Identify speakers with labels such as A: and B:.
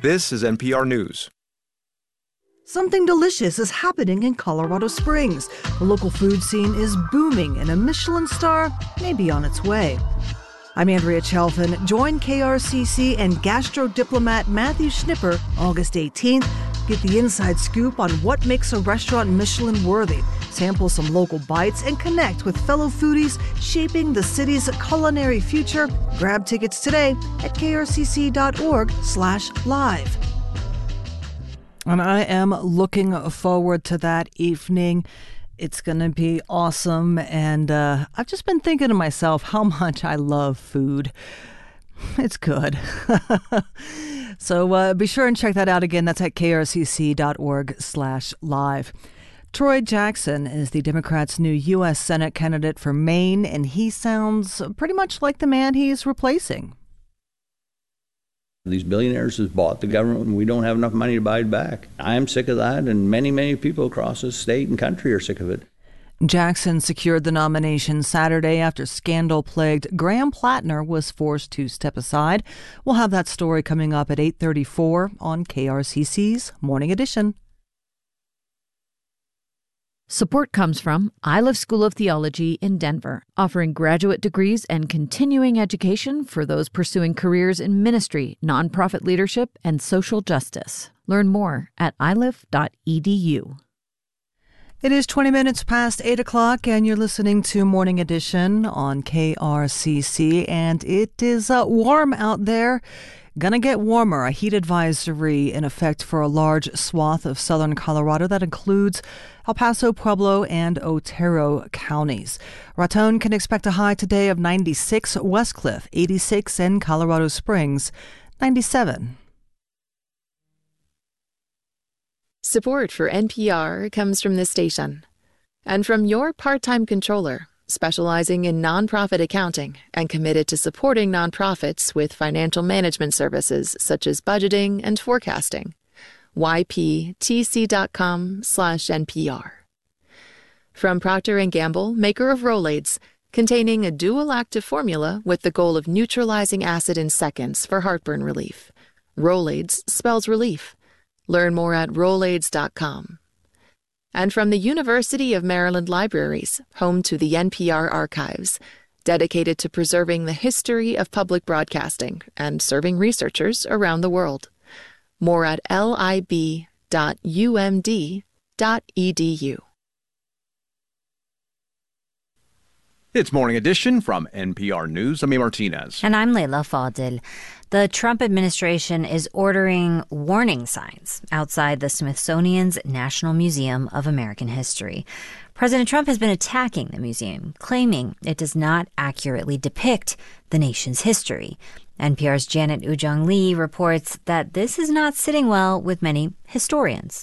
A: This is NPR News.
B: Something delicious is happening in Colorado Springs. The local food scene is booming, and a Michelin star may be on its way. I'm Andrea Chalfin. Join KRCC and gastro diplomat Matthew Schnipper August 18th. Get the inside scoop on what makes a restaurant Michelin worthy. Sample some local bites and connect with fellow foodies shaping the city's culinary future. Grab tickets today at krcc.org/live. And I am looking forward to that evening. It's going to be awesome. And I've just been thinking to myself how much I love food. It's good. So be sure and check that out again. That's at krcc.org/live. Troy Jackson is the Democrats' new U.S. Senate candidate for Maine, and he sounds pretty much like the man he's replacing.
C: These billionaires have bought the government, and we don't have enough money to buy it back. I am sick of that, and many, many people across the state and country are sick of it.
B: Jackson secured the nomination Saturday after scandal-plagued Graham Plattner was forced to step aside. We'll have that story coming up at 8:34 on KRCC's Morning Edition.
D: Support comes from Iliff School of Theology in Denver, offering graduate degrees and continuing education for those pursuing careers in ministry, nonprofit leadership, and social justice. Learn more at iliff.edu.
B: It is 20 minutes past 8 o'clock, and you're listening to Morning Edition on KRCC, and it is warm out there. Gonna get warmer. A heat advisory in effect for a large swath of southern Colorado that includes El Paso, Pueblo, and Otero counties. Raton can expect a high today of 96, Westcliff 86, and Colorado Springs 97.
E: Support for NPR comes from this station and from your part-time controller, specializing in nonprofit accounting and committed to supporting nonprofits with financial management services such as budgeting and forecasting. yptc.com/NPR. From Procter & Gamble, maker of Rolaids, containing a dual active formula with the goal of neutralizing acid in seconds for heartburn relief. Rolaids spells relief. Learn more at Rolaids.com. And from the University of Maryland Libraries, home to the NPR Archives, dedicated to preserving the history of public broadcasting and serving researchers around the world. More at lib.umd.edu.
A: It's Morning Edition from NPR News. I'm A. Martinez.
F: And I'm Leila Fadil. The Trump administration is ordering warning signs outside the Smithsonian's National Museum of American History. President Trump has been attacking the museum, claiming it does not accurately depict the nation's history. NPR's Janet Ujong Lee reports that this is not sitting well with many historians.